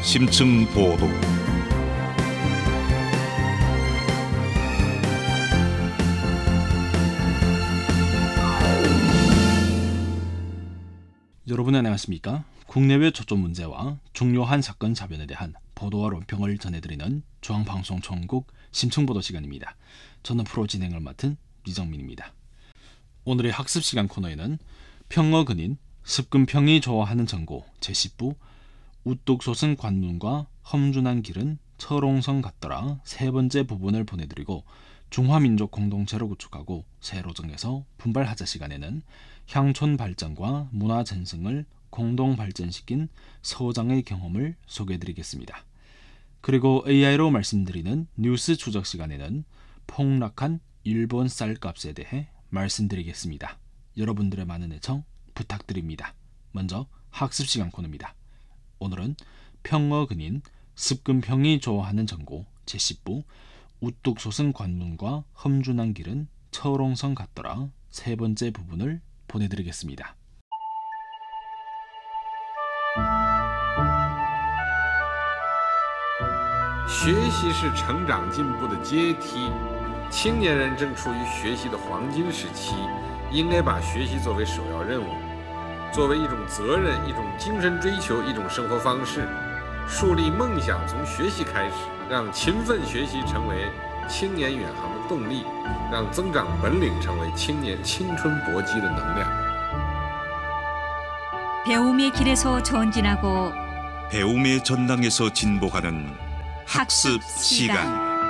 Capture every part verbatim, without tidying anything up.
심층 보도. 여러분 안녕하십니까? 국내외 초점 문제와 중요한 사건 자변에 대한 보도와 논평을 전해드리는 중앙방송총국 심층보도 시간입니다. 저는 프로 진행을 맡은 이정민입니다. 오늘의 학습시간 코너에는 평어근인 습근평이 좋아하는 전고 제십 부 우뚝솟은 관문과 험준한 길은 철옹성 같더라 세 번째 부분을 보내드리고, 중화민족 공동체로 구축하고 새로 정해서 분발하자 시간에는 향촌 발전과 문화 전승을 공동 발전시킨 서장의 경험을 소개해드리겠습니다. 그리고 에이아이로 말씀드리는 뉴스 추적 시간에는 폭락한 일본 쌀값에 대해 말씀드리겠습니다. 여러분들의 많은 애청 부탁드립니다. 먼저 학습시간 코너입니다. 오늘은 평어근인 습근평이 좋아하는 전고 제십 부 우뚝솟은 관문과 험준한 길은 철옹성 같더라 세 번째 부분을 보내드리겠습니다. 学习是成长进步的阶梯，青年人正处于学习的黄金时期，应该把学习作为首要任务，作为一种责任、一种精神追求、一种生活方式，树立梦想从学习开始，让勤奋学习成为青年远航的动力，让增长本领成为青年青春搏击的能量。 배움의 길에서 전진하고 배움의 전당에서 진보하는 학습 시간.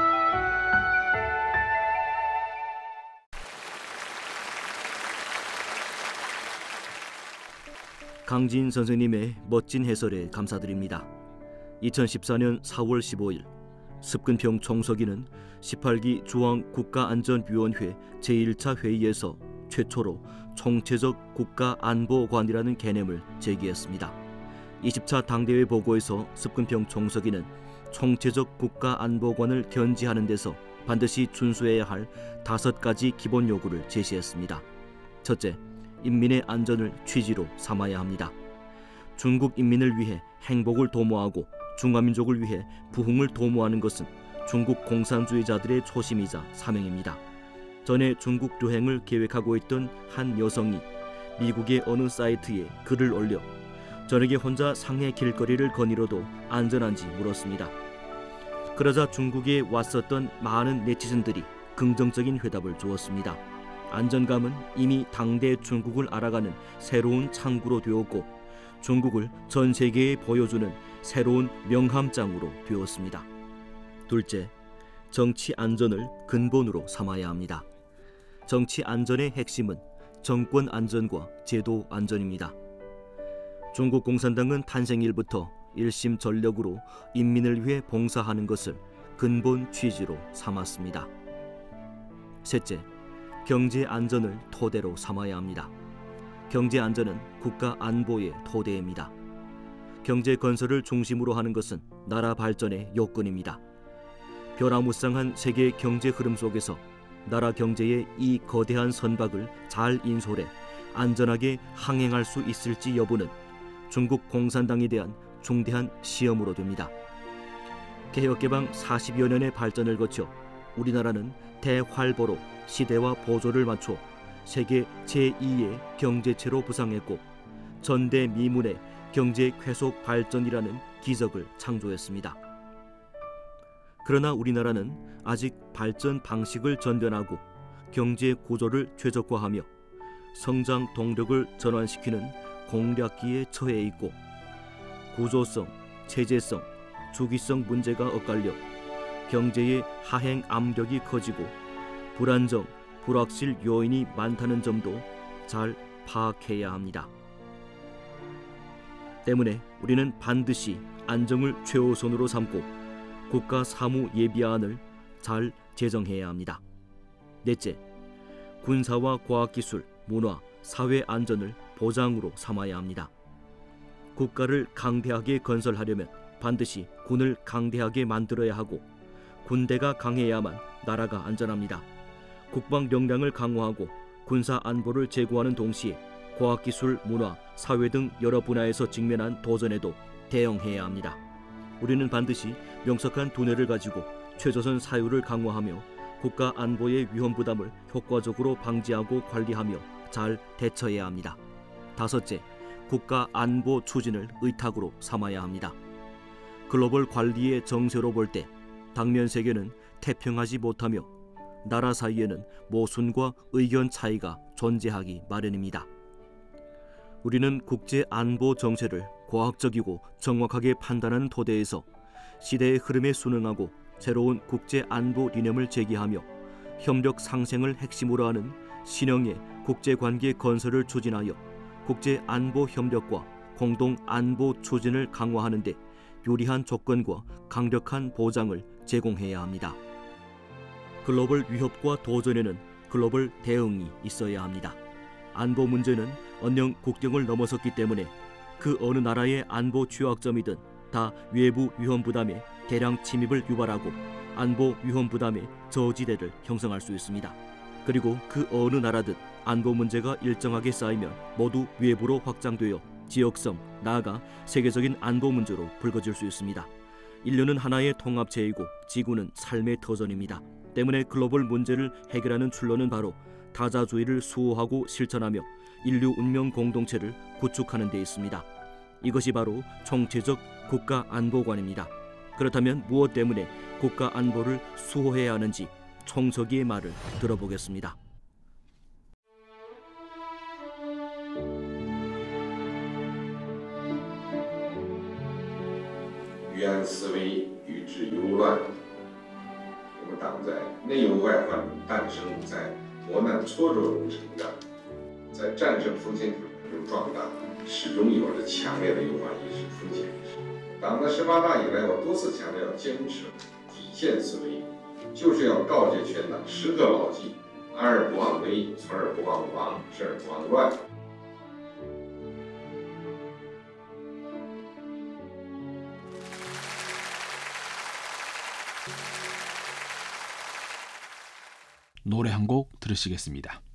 강진 선생님의 멋진 해설에 감사드립니다. 이천십사 년 사월 십오일 습근평 총서기는 십팔 기 중앙국가안전위원회 제일 차 회의에서 최초로 총체적 국가안보관이라는 개념을 제기했습니다. 이십 차 당대회 보고에서 습근평 총서기는 총체적 국가안보관을 견지하는 데서 반드시 준수해야 할 다섯 가지 기본 요구를 제시했습니다. 첫째, 인민의 안전을 취지로 삼아야 합니다. 중국 인민을 위해 행복을 도모하고 중화민족을 위해 부흥을 도모하는 것은 중국 공산주의자들의 초심이자 사명입니다. 전에 중국 여행을 계획하고 있던 한 여성이 미국의 어느 사이트에 글을 올려 저녁에 혼자 상해 길거리를 거니러도 안전한지 물었습니다. 그러자 중국에 왔었던 많은 네티즌들이 긍정적인 회답을 주었습니다. 안전감은 이미 당대 중국을 알아가는 새로운 창구로 되었고 중국을 전 세계에 보여주는 새로운 명함장으로 되었습니다. 둘째, 정치 안전을 근본으로 삼아야 합니다. 정치 안전의 핵심은 정권 안전과 제도 안전입니다. 중국 공산당은 탄생일부터 일심전력으로 인민을 위해 봉사하는 것을 근본 취지로 삼았습니다. 셋째, 경제 안전을 토대로 삼아야 합니다. 경제 안전은 국가 안보의 토대입니다. 경제 건설을 중심으로 하는 것은 나라 발전의 요건입니다. 변화무쌍한 세계 경제 흐름 속에서 나라 경제의 이 거대한 선박을 잘 인솔해 안전하게 항행할 수 있을지 여부는 중국 공산당에 대한 중대한 시험으로 됩니다. 개혁개방 사십여 년의 발전을 거쳐 우리나라는 대활보로 시대와 보조를 맞춰 세계 제이의 경제체로 부상했고 전대미문의 경제 쾌속 발전이라는 기적을 창조했습니다. 그러나 우리나라는 아직 발전 방식을 전변하고 경제 구조를 최적화하며 성장 동력을 전환시키는 공략기에 처해 있고 구조성, 체제성, 주기성 문제가 엇갈려 경제의 하행 압력이 커지고 불안정, 불확실 요인이 많다는 점도 잘 파악해야 합니다. 때문에 우리는 반드시 안정을 최우선으로 삼고 국가 사무 예비안을 잘 제정해야 합니다. 넷째, 군사와 과학기술, 문화, 사회 안전을 보장으로 삼아야 합니다. 국가를 강대하게 건설하려면 반드시 군을 강대하게 만들어야 하고 군대가 강해야만 나라가 안전합니다. 국방 역량을 강화하고 군사 안보를 제고하는 동시에 과학기술, 문화, 사회 등 여러 분야에서 직면한 도전에도 대응해야 합니다. 우리는 반드시 명석한 두뇌를 가지고 최저선 사유를 강화하며 국가 안보의 위험 부담을 효과적으로 방지하고 관리하며 잘 대처해야 합니다. 다섯째, 국가 안보 추진을 의탁으로 삼아야 합니다. 글로벌 관리의 정세로 볼 때 당면 세계는 태평하지 못하며 나라 사이에는 모순과 의견 차이가 존재하기 마련입니다. 우리는 국제 안보 정세를 과학적이고 정확하게 판단하는 토대에서 시대의 흐름에 순응하고 새로운 국제 안보理念을 제기하며 협력 상생을 핵심으로 하는 신형의 국제관계 건설을 추진하여 국제 안보 협력과 공동 안보 추진을 강화하는 데 유리한 조건과 강력한 보장을 제공해야 합니다. 글로벌 위협과 도전에는 글로벌 대응이 있어야 합니다. 안보 문제는 언영 국경을 넘어섰기 때문에 그 어느 나라의 안보 취약점이든 다 외부 위험 부담에 대량 침입을 유발하고 안보 위험 부담의 저지대를 형성할 수 있습니다. 그리고 그 어느 나라든 안보 문제가 일정하게 쌓이면 모두 외부로 확장되어 지역성, 나아가 세계적인 안보 문제로 불거질 수 있습니다. 인류는 하나의 통합체이고 지구는 삶의 터전입니다. 때문에 글로벌 문제를 해결하는 출路는 바로 다자주의를 수호하고 실천하며 인류 운명 공동체를 구축하는 데 있습니다. 이것이 바로 총체적 국가안보관입니다. 그렇다면 무엇 때문에 국가안보를 수호해야 하는지 총서기의 말을 들어보겠습니다. 居安思危，与治忧乱。我们党在内忧外患中诞生，在磨难挫折中成长，在战胜风险挑战中壮大，始终有着强烈的忧患意识、风险意识。党的十八大以来，我多次强调坚持底线思维，就是要告诫全党时刻牢记：安而不忘危，存而不忘亡，治而不忘乱。 노래 한 곡 들으시겠습니다.